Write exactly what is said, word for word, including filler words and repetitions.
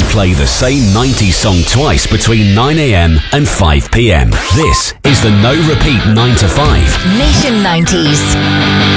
play the same nineties song twice between nine a.m. and five p.m. This is the No Repeat nine to five. Nation nineties.